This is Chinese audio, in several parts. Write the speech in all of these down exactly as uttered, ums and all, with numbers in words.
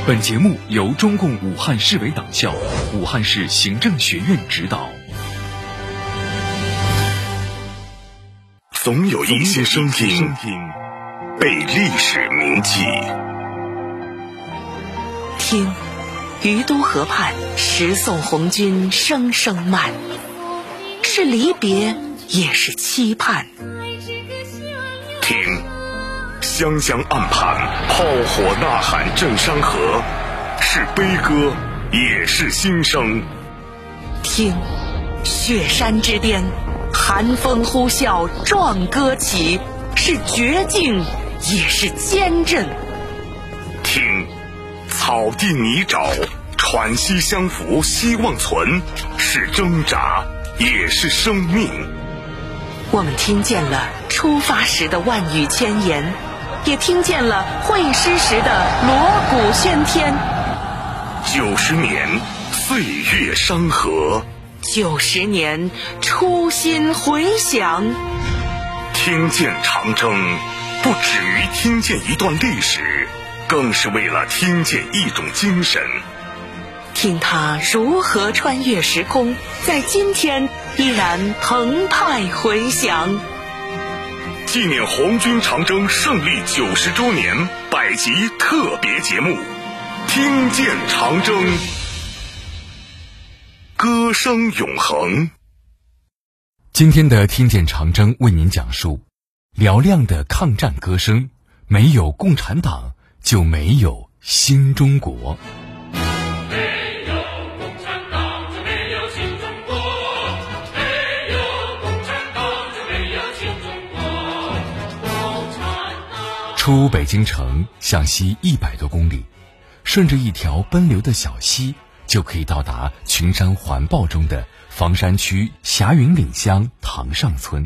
本节目由中共武汉市委党校、武汉市行政学院指导。 总有一些声音被历史铭记。 听，于都河畔十送红军声声慢，是离别，也是期盼。 听，湘江岸畔炮火呐喊震山河，是悲歌，也是心声。 听，雪山之巅，寒风呼啸壮歌起，是绝境，也是坚韧。 听，草地泥沼，喘息相扶希望存，是挣扎，也是生命。 我们听见了出发时的万语千言，也听见了会师时的锣鼓喧天。 九十年，岁月山河； 九十年，初心回响。 听见长征，不止于听见一段历史，更是为了听见一种精神。 听它如何穿越时空，在今天依然澎湃回响。 纪念红军长征胜利九十周年百集特别节目，听见长征，歌声永恒。 今天的听见长征为您讲述嘹亮的抗战歌声，没有共产党就没有新中国。出北京城向西一百多公里，顺着一条奔流的小溪，就可以到达群山环抱中的房山区霞云岭乡塘上村。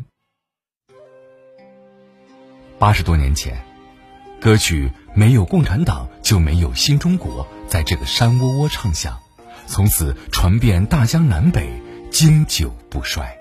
八十多年前，歌曲《没有共产党就没有新中国》在这个山窝窝唱响，从此传遍大江南北，经久不衰。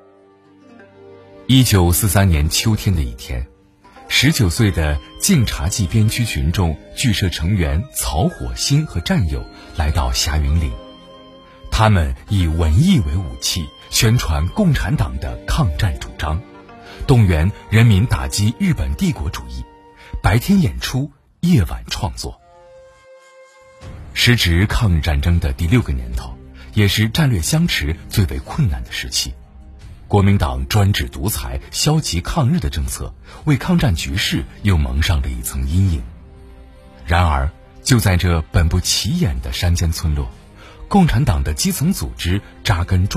一九四三年秋天的一天，十九岁的晋察冀边区群众剧社成员曹火星和战友来到霞云岭，他们以文艺为武器，宣传共产党的抗战主张，动员人民打击日本帝国主义，白天演出，夜晚创作。时值抗日战争的第六个年头，也是战略相持最为困难的时期。国民党专制独裁、消极抗日的政策，为抗战局势又蒙上了一层阴影。然而，就在这本不起眼的山间村落，共产党的基层组织扎根